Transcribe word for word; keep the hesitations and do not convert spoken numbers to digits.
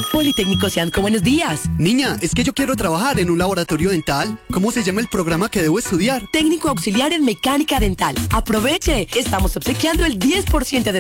Politécnico Cianco, buenos días. Niña, es que yo quiero trabajar en un laboratorio dental. ¿Cómo se llama el programa que debo estudiar? Técnico auxiliar en mecánica dental. Aproveche, estamos obsequiando el diez por ciento de